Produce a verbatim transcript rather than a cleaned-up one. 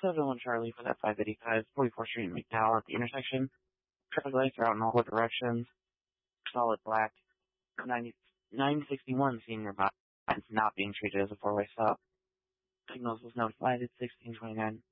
seven one Charlie for that five eighty-five, forty-fourth Street in McDowell at the intersection. Traffic lights are out in all four directions. Solid black. nine sixty-one senior bus not being treated as a four-way stop. Signals was notified at sixteen twenty-nine.